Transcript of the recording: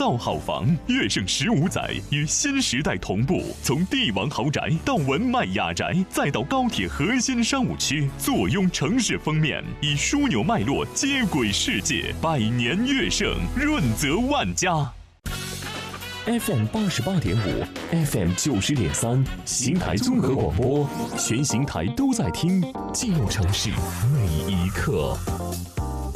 造好房，乐盛15载与新时代同步，从帝王豪宅到文迈雅宅，再到高铁核心商务区，坐拥城市封面，以枢纽脉络接轨世界，100年乐盛，润泽万家。 FM 88.5 ，FM 90.3，邢台综合广播，全邢台都在听，记录城市每一刻。